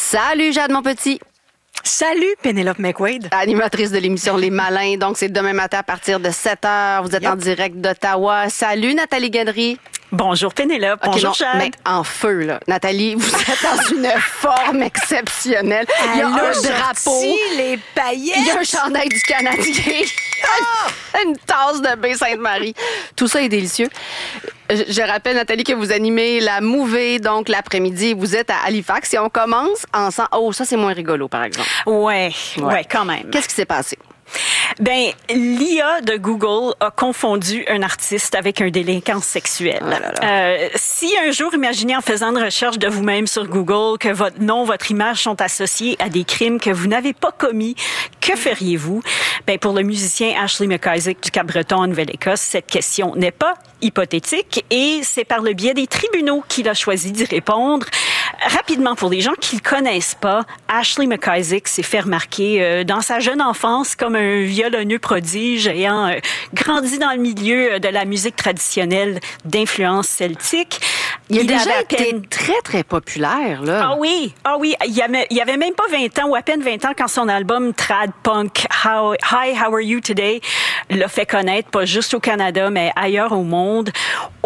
Salut Jade, mon petit. Salut, Pénélope McQuaid. Animatrice de l'émission Les Malins. Donc, c'est demain matin à partir de 7h. Vous êtes en direct d'Ottawa. Salut, Nathalie Guedry. Bonjour, Pénélope. Bonjour, Jade. Mais en feu, là. Nathalie, vous êtes dans une forme exceptionnelle. Il y a un drapeau. Les paillettes. Il y a un chandail du Canadien. Une tasse de baie Sainte-Marie. Tout ça est délicieux. Je rappelle, Nathalie, que vous animez la Mouvée, donc l'après-midi. Vous êtes à Halifax et on commence ensemble. Oh, ça, c'est moins rigolo, par exemple. Ouais, quand même. Qu'est-ce qui s'est passé? Ben, l'IA de Google a confondu un artiste avec un délinquant sexuel. Si un jour, imaginez en faisant une recherche de vous-même sur Google que votre nom, votre image sont associés à des crimes que vous n'avez pas commis, que feriez-vous? Ben, pour le musicien Ashley McIsaac du Cap-Breton en Nouvelle-Écosse, cette question n'est pas hypothétique et c'est par le biais des tribunaux qu'il a choisi d'y répondre. Rapidement, pour les gens qui le connaissent pas, Ashley McIsaac s'est fait remarquer dans sa jeune enfance comme un violonneux prodige ayant grandi dans le milieu de la musique traditionnelle d'influence celtique. Il a déjà été très, très populaire, là. Ah oui. Il avait même pas 20 ans ou à peine 20 ans quand son album trad punk Hi, How Are You Today l'a fait connaître, pas juste au Canada, mais ailleurs au monde.